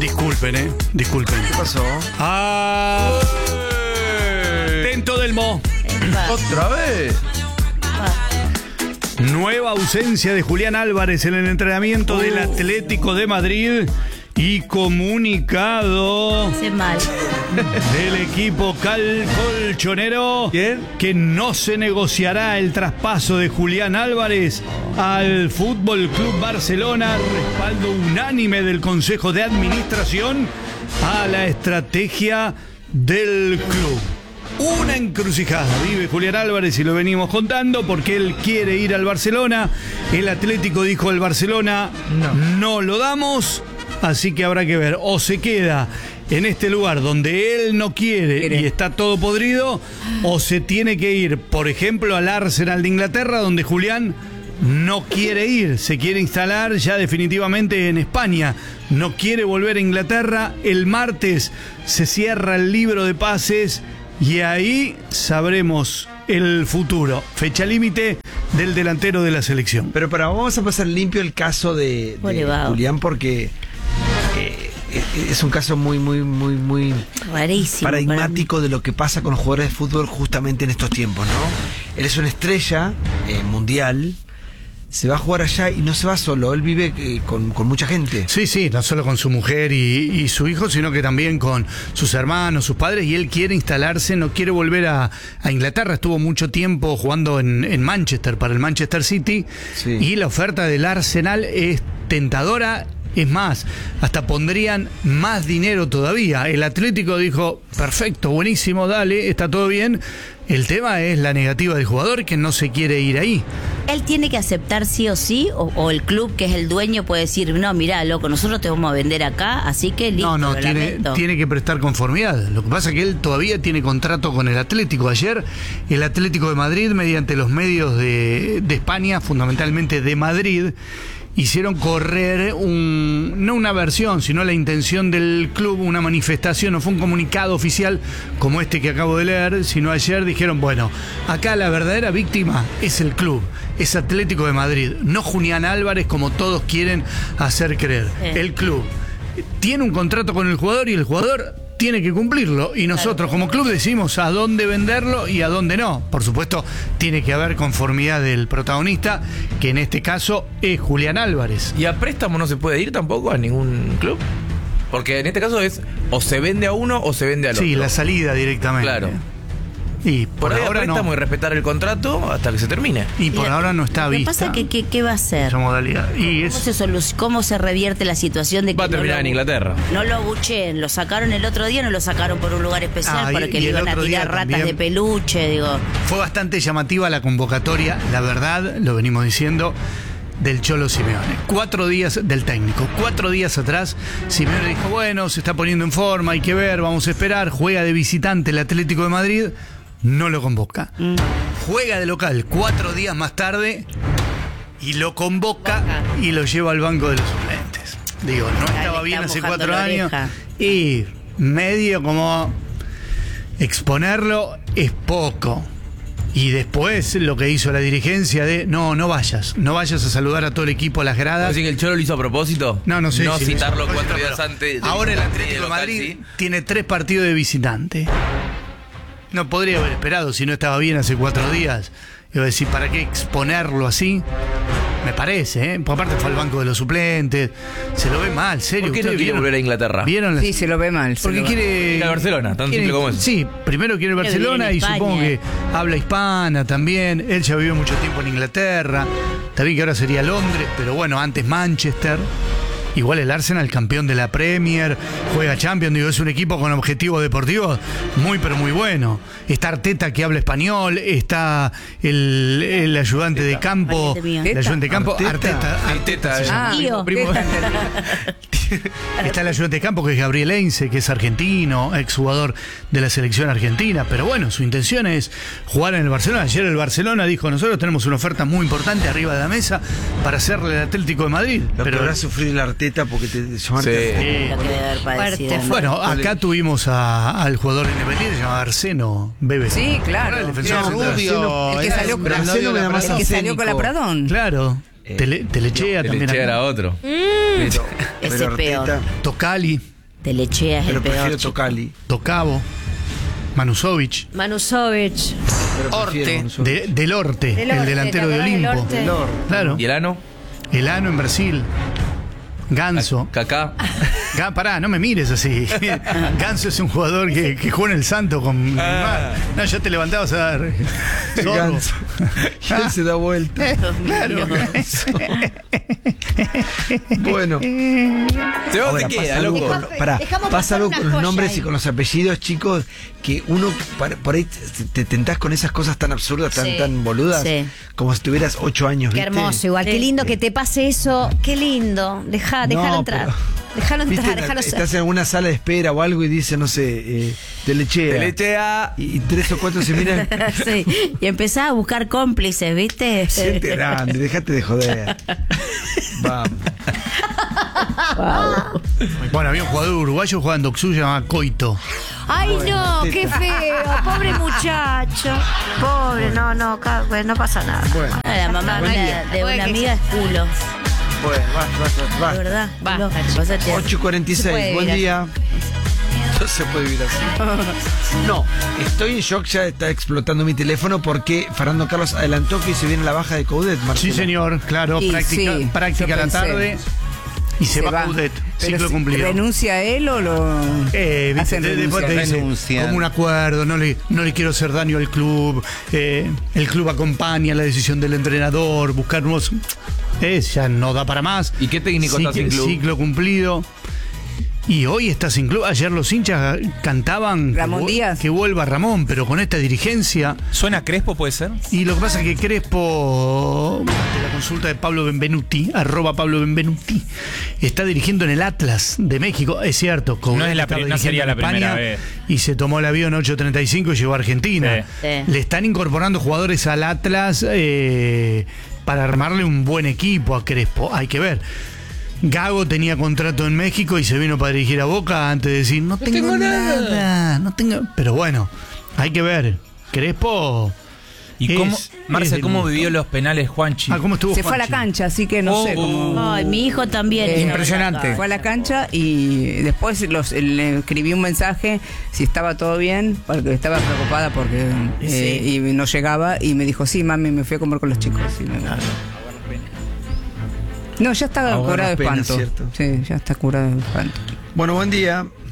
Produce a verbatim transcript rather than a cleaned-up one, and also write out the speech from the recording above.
Disculpen, eh. Disculpen. ¿Qué pasó? Ah. Atento del Mo. ¿Otra vez? Nueva ausencia de Julián Álvarez en el entrenamiento del Atlético de Madrid y comunicado Hace mal. del equipo cal colchonero ¿Quién? que no se negociará el traspaso de Julián Álvarez al Fútbol Club Barcelona. Respaldo unánime del Consejo de Administración a la estrategia del club. Una encrucijada vive Julián Álvarez y lo venimos contando porque él quiere ir al Barcelona. El Atlético dijo al Barcelona no, no lo damos, así que habrá que ver o se queda en este lugar donde él no quiere ¿Quiere? y está todo podrido, o se tiene que ir, por ejemplo, al Arsenal de Inglaterra, donde Julián no quiere ir, se quiere instalar ya definitivamente en España, no quiere volver a Inglaterra. El martes se cierra el libro de pases y ahí sabremos el futuro. Fecha límite del delantero de la selección. Pero para vamos a pasar limpio el caso de, de Julián, porque eh, es un caso muy, muy, muy, muy rarísimo, paradigmático para de lo que pasa con los jugadores de fútbol justamente en estos tiempos, ¿no? Él es una estrella eh, mundial. Se va a jugar allá y no se va solo, él vive eh, con, con mucha gente. Sí, sí, no solo con su mujer y, y su hijo, sino que también con sus hermanos, sus padres, y él quiere instalarse, no quiere volver a, a Inglaterra. Estuvo mucho tiempo jugando en, en Manchester, para el Manchester City, sí. Y la oferta del Arsenal es tentadora. Es más, hasta pondrían más dinero todavía. El Atlético dijo, perfecto, buenísimo, dale, está todo bien. El tema es la negativa del jugador, que no se quiere ir ahí. ¿Él tiene que aceptar sí o sí? ¿O, o el club, que es el dueño, puede decir, no, mirá, loco, nosotros te vamos a vender acá, así que listo? No, no, tiene, tiene que prestar conformidad. Lo que pasa es que él todavía tiene contrato con el Atlético. Ayer, el Atlético de Madrid, mediante los medios de, de España, fundamentalmente de Madrid, hicieron correr un, no una versión, sino la intención del club, una manifestación, no fue un comunicado oficial como este que acabo de leer, sino ayer dijeron, bueno, acá la verdadera víctima es el club, es Atlético de Madrid, no Julián Álvarez como todos quieren hacer creer. Sí. El club tiene un contrato con el jugador y el jugador tiene que cumplirlo, y nosotros como club decimos a dónde venderlo y a dónde no. Por supuesto, tiene que haber conformidad del protagonista, que en este caso es Julián Álvarez. ¿Y a préstamo no se puede ir tampoco a ningún club? Porque en este caso es o se vende a uno o se vende al otro. Sí, la salida directamente. Claro. Y por, por ahí ahora préstamo no. Y respetar el contrato hasta que se termine. Y por y la, ahora no está ¿qué vista. pasa? ¿Qué, qué, qué va a hacer? Esa modalidad. Y ¿Cómo, es... se solu- ¿Cómo se revierte la situación de que va a terminar no lo, en Inglaterra? No lo abucheen, lo sacaron el otro día, no lo sacaron por un lugar especial, ah, porque y, y le iban a tirar ratas también de peluche, digo. Fue bastante llamativa la convocatoria, la verdad, lo venimos diciendo, del Cholo Simeone. Cuatro días del técnico. Cuatro días atrás, Simeone dijo, bueno, se está poniendo en forma, hay que ver, vamos a esperar. Juega de visitante el Atlético de Madrid, no lo convoca. Mm. Juega de local cuatro días más tarde y lo convoca y lo lleva al banco de los suplentes. Digo, no estaba bien hace cuatro años. Y medio como exponerlo es poco. Y después lo que hizo la dirigencia de no, no vayas, no vayas a saludar a todo el equipo a las gradas. ¿Así que el Cholo lo hizo a propósito? No, no sé. No si citarlo hizo, cuatro pero, días antes. De ahora el Atlético de Madrid sí tiene tres partidos de visitante. No podría haber esperado si no estaba bien hace cuatro días. Iba a decir, ¿para qué exponerlo así? Me parece, ¿eh? Por aparte fue al banco de los suplentes. Se lo ve mal, serio. ¿Por qué no quiere vieron, volver a Inglaterra? ¿Vieron las... Sí, se lo ve mal. Porque quiere... Ir a Barcelona, tan quiere, simple como eso. Sí, primero quiere Barcelona y supongo que habla hispana también. Él ya vivió mucho tiempo en Inglaterra. Está bien que ahora sería Londres, pero bueno, antes Manchester. Igual el Arsenal, campeón de la Premier, juega Champions, digo, es un equipo con objetivos deportivos muy pero muy bueno. Está Arteta, que habla español, está el, el ayudante Arteta. de campo, el ayudante de campo, Arteta, Arteta, Arteta, ah, Arteta primo. Está el ayudante de campo, que es Gabriel Heinze, que es argentino, exjugador de la selección argentina, pero bueno, su intención es jugar en el Barcelona. Ayer el Barcelona dijo, nosotros tenemos una oferta muy importante arriba de la mesa para hacerle al Atlético de Madrid. Lo pero que habrá sufrido el Arteta porque te llamaste. Sí. Lo que debe haber padecido. Bueno, acá tuvimos a, al jugador independiente llamado Arseno Bebe. Sí, claro. El defensor no, Rubio, el que salió, el novio de la el que salió con la Pradón. Claro. Eh, Tele, Telechea no, también. Telechea era otro. Mm, pero, ese pero peor. Arteta. Tocali. Telechea es Pero el peor. prefiero chico. Tocali. Tocavo, Manusovic, Manusovic. Pero Orte. prefiero Manusovic. de, del Orte, Del el Orte, delantero ¿te de acordás del Olimpo. Orte? Del Orte. Claro. ¿Y el ano? Elano en Brasil. Ganso. Kaká. Ga- pará, no me mires así. Ganso es un jugador que, que juega en el Santo con Neymar. No, ya te levantabas a dar. Zorro. Ganso. Y él se da vuelta. Claro. Bueno. ¿De dónde Ahora, queda, pasa algo loco? con, pará, Dejamos pasa pasar algo una con los joya nombres ahí. y con los apellidos, chicos, que uno par- por ahí te, te tentás con esas cosas tan absurdas, tan, Sí. tan boludas, Sí. como si tuvieras ocho años. Qué ¿viste? hermoso, igual. Qué lindo que te pase eso. Qué lindo. Deja, No, déjalo entrar. pero- Déjalo ¿Viste? entrar, déjalo ser. Estás en alguna sala de espera o algo y dice, no sé, eh, Telechea. Telechea. Y, y tres o cuatro se miran. Sí. Y empezás a buscar cómplices, ¿viste? Siete grande, déjate de joder. Vamos. Bueno, había un jugador uruguayo que jugaba en Doxú, se llamaba Coito. Ay, no, qué feo. Pobre muchacho. Pobre, no, no, ca- pues no pasa nada. Bueno, Ah, la mamá Buen de, día. de Puede una que amiga es culo. bueno, basta, basta, De basta. verdad. Basta, culo. chicos. Pásate. ocho y cuarenta y Se seis, puede buen vivir día. No se puede vivir así. No, estoy en shock, ya está explotando mi teléfono porque Fernando Carlos adelantó que se viene la baja de Coudet, Sí, Marcelo. señor, claro, Y práctica, sí, práctica yo a la pensé. tarde y se, va Coudet, Pero ciclo si- cumplido. ¿Renuncia él o lo Eh, viste, hacen de- después renunciar? te dice, Renuncian. como un acuerdo, no le, no le quiero hacer daño al club, eh, el club acompaña la decisión del entrenador, buscar nuevos... Eh, ya no da para más. ¿Y qué técnico está sin club? Ciclo cumplido. Y hoy está sin club. Ayer los hinchas cantaban Ramón que, vu- Díaz. que vuelva Ramón, pero con esta dirigencia. ¿Suena Crespo, puede ser? Y lo que pasa es que Crespo, de la consulta de Pablo Benvenuti, arroba Pablo Benvenuti, está dirigiendo en el Atlas de México. Es cierto, Coudet No es la estaba pri- no sería dirigiendo en la primera España vez. y se tomó el avión ocho treinta y cinco y llegó a Argentina. Sí. Le están incorporando jugadores al Atlas eh, para armarle un buen equipo a Crespo. Hay que ver. Gago tenía contrato en México y se vino para dirigir a Boca antes de decir, no, tengo, tengo nada. nada. no tengo... Pero bueno, hay que ver. Crespo... ¿Y es- cómo, es Marce, del cómo gusto. vivió los penales Juanchi? Ah, ¿cómo estuvo Se fue a la Juanchi? cancha, así que no Oh, sé cómo. Ay, mi hijo también. Eh, impresionante. Fue a la cancha y después los, le escribí un mensaje si estaba todo bien, porque estaba preocupada porque eh, y no llegaba y me dijo, sí, mami, me fui a comer con los chicos. Y me- No, ya está Ahogar curado de las penas, espanto. ¿cierto? Sí, ya está curado de espanto. Bueno, buen día.